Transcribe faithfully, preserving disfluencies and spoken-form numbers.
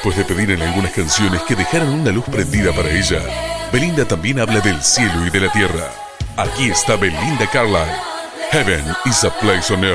Después de pedir en algunas canciones que dejaran una luz prendida para ella, Belinda también habla del cielo y de la tierra. Aquí está Belinda Carlisle. Heaven is a place on earth.